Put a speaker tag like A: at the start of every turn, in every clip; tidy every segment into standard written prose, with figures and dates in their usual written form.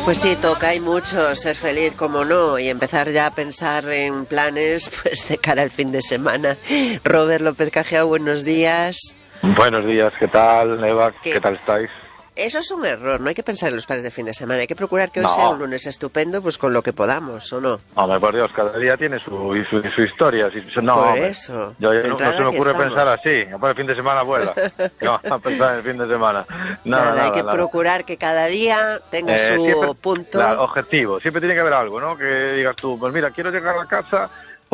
A: Pues sí, toca, hay mucho, ser feliz, como no, y empezar ya a pensar en planes pues de cara al fin de semana. Robert López Cajiao, buenos días.
B: Buenos días, ¿qué tal, Eva?
A: ¿Qué?
B: ¿Qué tal estáis?
A: Eso es un error, no hay que pensar en los planes de fin de semana, hay que procurar que hoy
B: No.
A: sea un lunes estupendo, pues con lo que podamos, ¿o no?
B: Hombre, por Dios, cada día tiene su historia. No,
A: Por
B: hombre,
A: eso,
B: yo
A: de
B: no
A: entrada
B: se me
A: aquí
B: ocurre
A: estamos.
B: pensar así. Para el fin de semana vuela. ¿Qué vamos a pensar en el fin de semana? Nada.
A: Hay que procurar que cada día tenga su
B: Siempre,
A: punto.
B: claro, objetivo. Siempre tiene que haber algo, ¿no? Que digas tú, pues mira, quiero llegar a casa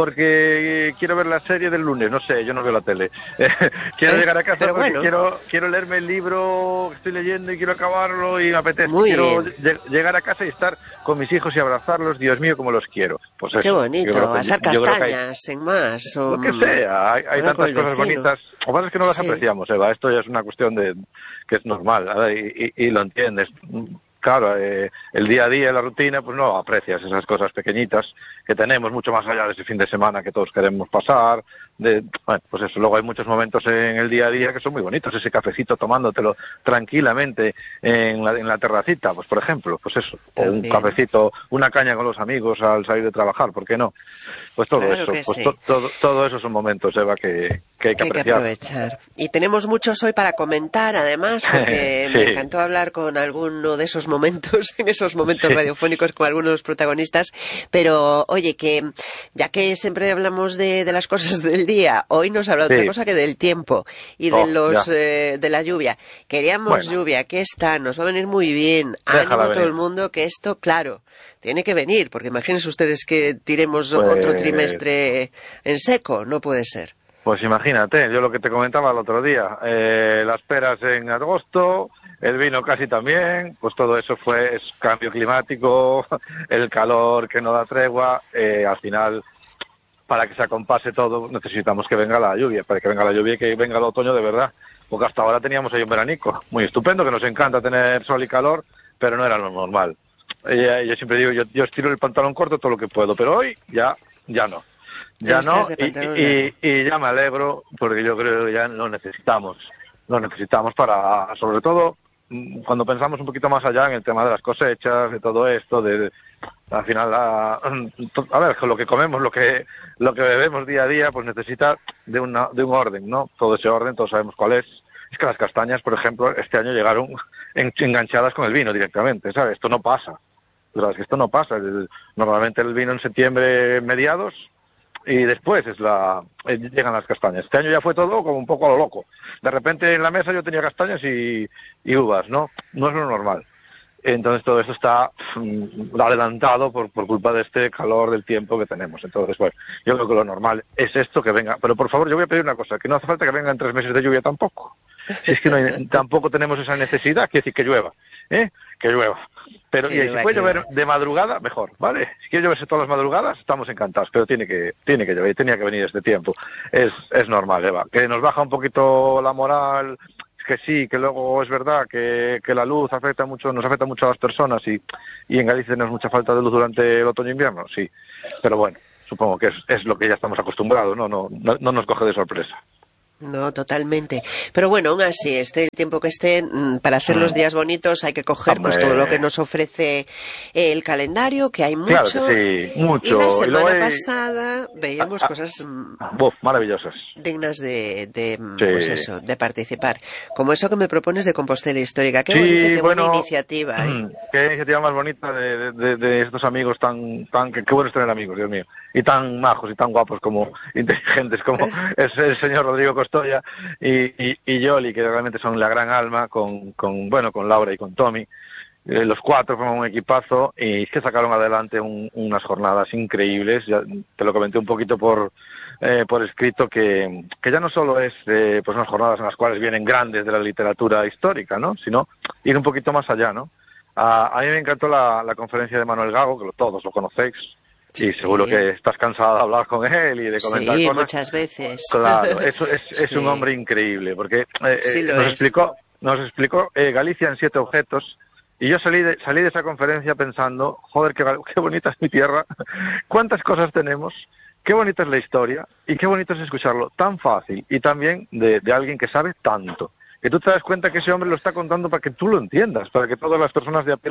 B: porque quiero ver la serie del lunes, no sé, yo no veo la tele. Quiero llegar a casa porque quiero leerme el libro que estoy leyendo y quiero acabarlo y me apetece. Quiero llegar a casa y estar con mis hijos y abrazarlos, Dios mío, como los quiero. Pues eso.
A: Qué bonito, asar castañas, en más. O
B: lo que sea, hay tantas cosas bonitas. Lo que pasa es que no las apreciamos, Eva. Esto ya es una cuestión de que es normal, ¿verdad? Y lo entiendes. Claro, el día a día, la rutina, pues no aprecias esas cosas pequeñitas que tenemos mucho más allá de ese fin de semana que todos queremos pasar. Bueno, pues eso, luego hay muchos momentos en el día a día que son muy bonitos, ese cafecito tomándotelo tranquilamente en la terracita, pues por ejemplo, pues eso, también. O un cafecito, una caña con los amigos al salir de trabajar, ¿por qué no? Pues todo
A: claro
B: eso, pues
A: sí.
B: todo eso son momentos, Eva, que hay que apreciar.
A: Hay que aprovechar. Y tenemos muchos hoy para comentar, además, porque
B: sí.
A: Me encantó hablar con alguno de esos momentos, en esos momentos radiofónicos con algunos protagonistas, pero oye, que ya que siempre hablamos de las cosas del día, hoy nos habla otra cosa que del tiempo y de la lluvia. Queríamos lluvia, que nos va a venir muy bien, ánimo a todo el mundo, que esto, claro, tiene que venir, porque imagínense ustedes que tiremos otro trimestre en seco, no puede ser.
B: Pues imagínate, yo lo que te comentaba el otro día, las peras en agosto, el vino casi también, pues todo eso es cambio climático, el calor que no da tregua, al final, para que se acompase todo, necesitamos que venga la lluvia, para que venga la lluvia y que venga el otoño de verdad, porque hasta ahora teníamos ahí un veranico, muy estupendo, que nos encanta tener sol y calor, pero no era lo normal. Yo siempre digo, yo estiro el pantalón corto todo lo que puedo, pero hoy ya no. Ya no, y ya me alegro, porque yo creo que ya lo necesitamos para, sobre todo, cuando pensamos un poquito más allá en el tema de las cosechas, de todo esto, al final, a ver, lo que comemos, lo que bebemos día a día, pues necesita de un orden, ¿no? Todo ese orden, todos sabemos cuál es. Es que las castañas, por ejemplo, este año llegaron enganchadas con el vino directamente, ¿sabes? Esto no pasa. ¿Sabes? Que esto no pasa. Normalmente el vino en septiembre, mediados, y después llegan las castañas. Este año ya fue todo como un poco a lo loco. De repente en la mesa yo tenía castañas y uvas, ¿no? No es lo normal. Entonces todo esto está adelantado por culpa de este calor del tiempo que tenemos. Entonces, bueno, yo creo que lo normal es esto, que venga. Pero por favor, yo voy a pedir una cosa, que no hace falta que vengan 3 meses de lluvia tampoco. Si es que tampoco tenemos esa necesidad, quiere decir que llueva, que llueva. Pero si puede llover de madrugada, mejor, ¿vale? Si quiere lloverse todas las madrugadas, estamos encantados, pero tiene que llover, tenía que venir este tiempo. Es normal, Eva. Que nos baja un poquito la moral, que sí, que luego es verdad que la luz nos afecta mucho a las personas y en Galicia tenemos mucha falta de luz durante el otoño-invierno, sí. Pero bueno, supongo que es lo que ya estamos acostumbrados, no nos coge de sorpresa.
A: No, totalmente. Pero bueno, aún así, el tiempo que esté, para hacer los días bonitos hay que coger pues todo lo que nos ofrece el calendario, que hay mucho.
B: Claro que sí, mucho.
A: Y la semana pasada veíamos cosas
B: maravillosas,
A: dignas pues eso, de participar. Como eso que me propones de Compostela Histórica. Qué bonito, qué buena iniciativa.
B: Qué iniciativa más bonita de estos amigos qué bueno es tener amigos, Dios mío. Y tan majos y tan guapos como inteligentes como es el señor Rodrigo Costoya y Yoli, que realmente son la gran alma con Laura y con Tommy. Los 4 forman un equipazo y es que sacaron adelante unas jornadas increíbles. Ya te lo comenté un poquito por escrito que ya no solo es pues unas jornadas en las cuales vienen grandes de la literatura histórica, ¿no? Sino ir un poquito más allá, ¿no? A mí me encantó la conferencia de Manuel Gago, que todos lo conocéis. Y seguro que estás cansada de hablar con él y de comentar cosas.
A: Sí, muchas veces.
B: Claro, eso es un hombre increíble, porque nos explicó Galicia en 7 objetos, y yo salí de esa conferencia pensando, joder, qué bonita es mi tierra, cuántas cosas tenemos, qué bonita es la historia, y qué bonito es escucharlo tan fácil, y también de alguien que sabe tanto. Que tú te das cuenta que ese hombre lo está contando para que tú lo entiendas, para que todas las personas de a pie